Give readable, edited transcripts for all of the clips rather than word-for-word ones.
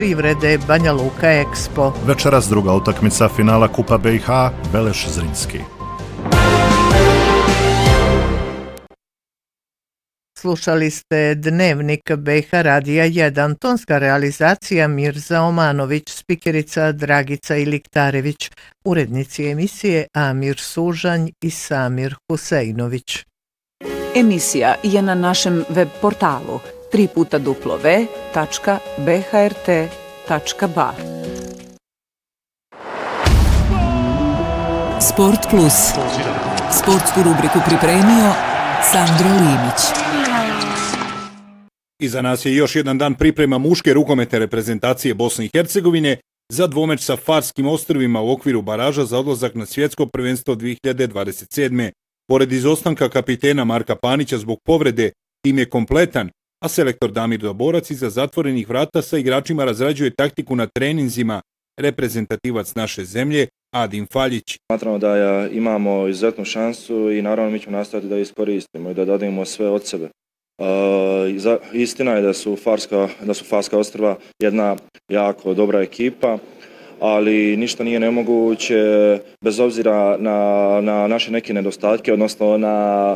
privrede Banja Luka Expo. Večeras druga utakmica finala Kupa BiH Veleš Zrinski. Slušali ste Dnevnik BiH Radija 1, tonska realizacija Mirza Omanović, spikerica Dragica Iliktarević, urednici emisije Amir Sužanj i Samir Huseinović. Emisija je na našem web portalu www.bhrt.bar. Sport Plus. Sportsku rubriku pripremio Sandro Limić. Iza nas je još jedan dan priprema muške rukometne reprezentacije Bosne i Hercegovine za dvomeč sa Farskim ostrvima u okviru baraža za odlazak na svjetsko prvenstvo 2027. Pored izostanka kapitena Marka Panića zbog povrede, tim je kompletan, a selektor Damir Doborac iza zatvorenih vrata sa igračima razrađuje taktiku na treninzima. Reprezentativac naše zemlje, Adim Faljić. Smatramo da imamo izuzetnu šansu i naravno mi ćemo nastaviti da iskoristimo i da dademo sve od sebe. Istina je da su Farska ostrva jedna jako dobra ekipa, ali ništa nije nemoguće bez obzira na naše neke nedostatke, odnosno na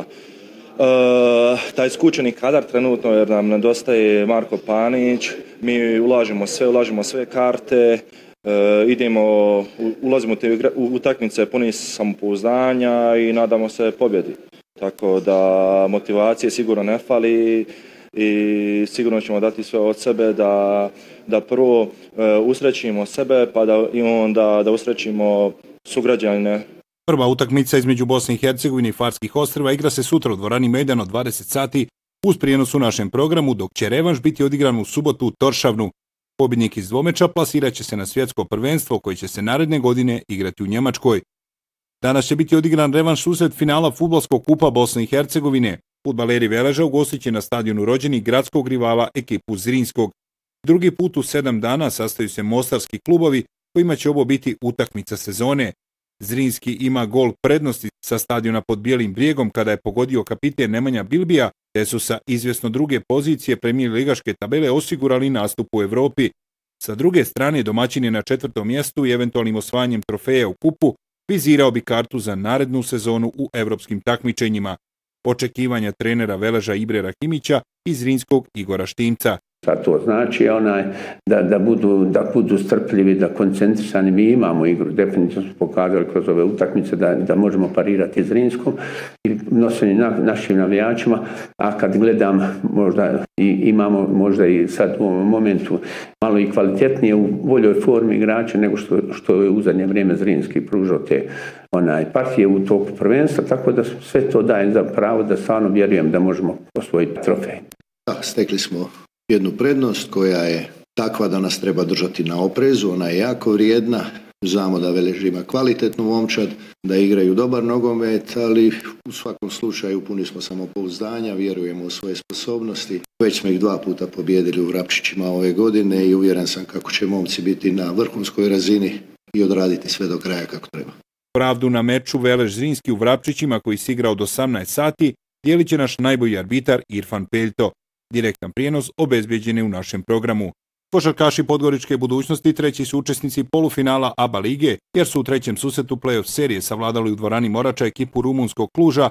taj skučeni kadar trenutno, jer nam nedostaje Marko Panić. Mi ulažemo sve karte, ulazimo u utakmice puni samopouzdanja i nadamo se pobjedi. Tako da motivacije sigurno ne fali i sigurno ćemo dati sve od sebe da prvo usrećimo sebe pa da usrećimo sugrađane. Prva utakmica između Bosne i Hercegovine i Farskih ostrva igra se sutra u dvorani Mejdan od 20 sati uz prijenos u našem programu, dok će revanš biti odigran u subotu u Toršavnu. Pobjednik iz dvomeča plasirat će se na svjetsko prvenstvo koje će se naredne godine igrati u Njemačkoj. Danas će biti odigran revanš susret finala Fudbalskog kupa Bosne i Hercegovine. Fudbaleri Veleža ugostit će na stadionu rođeni gradskog rivala ekipu Zrinskog. Drugi put u 7 dana sastaju se mostarski klubovi kojima će ovo biti utakmica sezone. Zrinski ima gol prednosti sa stadiona pod Bijelim brijegom kada je pogodio kapiten Nemanja Bilbija, te su sa izvjesno druge pozicije premijer ligaške tabele osigurali nastup u Evropi. Sa druge strane, domaćin je na 4. mjestu i eventualnim osvajanjem trofeja u kupu vizirao bi kartu za narednu sezonu u evropskim takmičenjima. Očekivanja trenera Veleža Ibre Rahimića i Zrinskog Igora Štimca. To znači da budu strpljivi, da koncentrisani. Mi imamo igru, definitivno smo pokazali kroz ove utakmice da možemo parirati Zrinskom i noseni našim navijačima, a kad gledam imamo možda i sad u ovom momentu malo i kvalitetnije u boljoj formi igrača nego što je u zadnje vrijeme Zrinski pružao te partije u toku prvenstva, tako da sve to daje za pravo da stvarno vjerujem da možemo osvojiti trofej. Stekli smo jednu prednost koja je takva da nas treba držati na oprezu, ona je jako vrijedna, znamo da Velež ima kvalitetnu momčad, da igraju dobar nogomet, ali u svakom slučaju puni smo samopouzdanja, vjerujemo u svoje sposobnosti. Već smo ih 2 puta pobijedili u Vrapčićima ove godine i uvjeren sam kako će momci biti na vrhunskoj razini i odraditi sve do kraja kako treba. Pravdu na meču Velež Zrinski u Vrapčićima koji se igra od 18 sati dijelit će naš najbolji arbitar Irfan Peljto. Direktan prijenos obezbeđen je u našem programu. Košarkaši Podgoričke budućnosti treći su učesnici polufinala ABA lige, jer su u trećem susretu play-off serije savladali u dvorani Morača ekipu rumunskog Kluža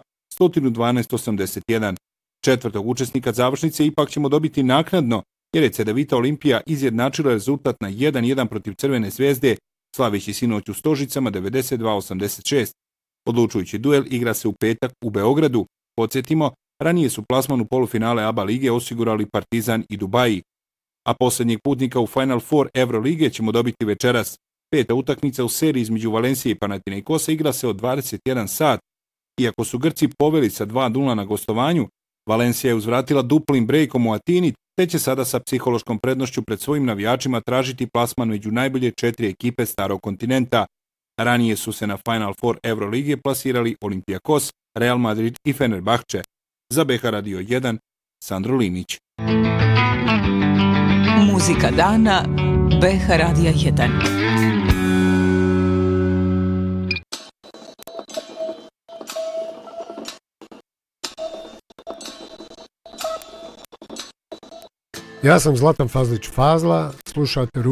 112-81. Četvrtog učesnika završnice ipak ćemo dobiti naknadno, jer je Cedevita Olimpija izjednačila rezultat na 1-1 protiv Crvene zvezde, slaveći sinoć u Stožicama 92-86. Odlučujući duel igra se u petak u Beogradu. Podsjetimo, ranije su plasman u polufinale ABA lige osigurali Partizan i Dubaji. A posljednjeg putnika u Final Four Evrolige ćemo dobiti večeras. 5. utakmica u seriji između Valencije i Panathinaikosa igra se od 21 sat. Iako su Grci poveli sa 2-0 na gostovanju, Valencija je uzvratila duplim brejkom u Atini, te će sada sa psihološkom prednošću pred svojim navijačima tražiti plasman među najbolje 4 ekipe starog kontinenta. Ranije su se na Final Four Evrolige plasirali Olympiakos, Real Madrid i Fenerbahče. Za BiH Radio 1, Sandro Limić. Muzika dana BiH Radija 1. Ja sam Zlatan Fazlić Fazla, slušate